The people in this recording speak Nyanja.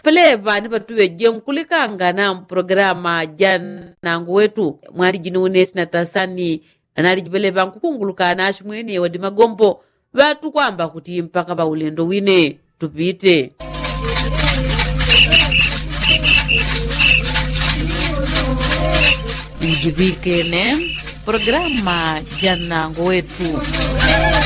pelepa ni patuwe jenkulikanga na programa janangu wetu mwali jini unesi na tasani anali jipelepa nkukunguluka na ashimwene wadi magombo watu kwamba kuti mpaka pa ulendo wine tupite. Njibike ne programa janangu wetu.